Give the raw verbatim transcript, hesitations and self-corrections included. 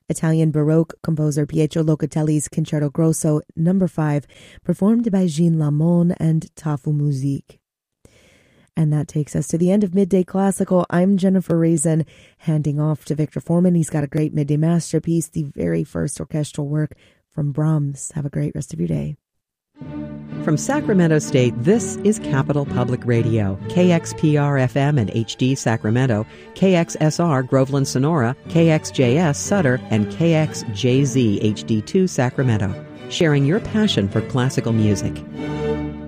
Italian Baroque composer Pietro Locatelli's Concerto Grosso number five, performed by Jean Lamon and Tafu Musique. And that takes us to the end of Midday Classical. I'm Jennifer Raisin, handing off to Victor Foreman. He's got a great midday masterpiece, the very first orchestral work from Brahms. Have a great rest of your day. From Sacramento State, this is Capital Public Radio, K X P R F M and H D Sacramento, K X S R Groveland Sonora, K X J S Sutter, and K X J Z H D two Sacramento, sharing your passion for classical music.